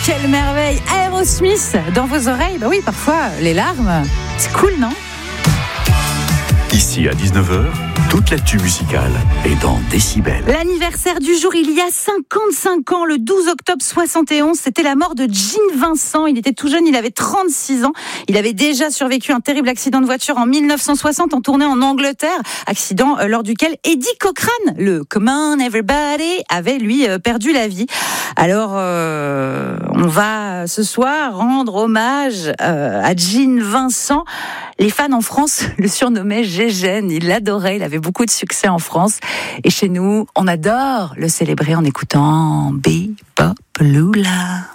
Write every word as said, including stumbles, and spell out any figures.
Quelle merveille! Aerosmith dans vos oreilles. Bah oui, parfois, les larmes. C'est cool, non? Ici à dix-neuf heures, toute l'actu musicale est dans Décibel. L'anniversaire du jour, il y a cinquante-cinq ans, le douze octobre soixante et onze, c'était la mort de Gene Vincent. Il était tout jeune, il avait trente-six ans. Il avait déjà survécu à un terrible accident de voiture en mille neuf cent soixante en tournée en Angleterre. Accident euh, lors duquel Eddie Cochran, le Come on Everybody, avait lui euh, perdu la vie. Alors, euh, on va ce soir rendre hommage euh, à Gene Vincent. Les fans en France le surnommaient Gégène. Il l'adorait, il avait beaucoup de succès en France. Et chez nous, on adore le célébrer en écoutant Be-Bop Lula.